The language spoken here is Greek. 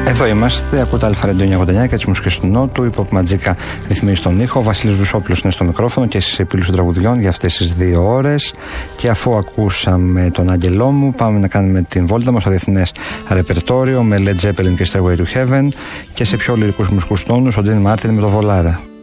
Εδώ είμαστε, ακούτε Αλφα-Ρέντιο 89 και τις μουσικές του Νότου. Η Pop Magica ρυθμίζει τον ήχο. Ο Βασίλης Βουσόπουλος είναι στο μικρόφωνο και στις επίλυση των τραγουδιών για αυτές τις 2 ώρες. Και αφού ακούσαμε τον Άγγελό μου, πάμε να κάνουμε την βόλτα μας στο διεθνές ρεπερτόριο με Led Zeppelin και Stairway to Heaven και σε πιο λυρικούς μουσικούς τόνους ο Dean Martin με το Βολάρα.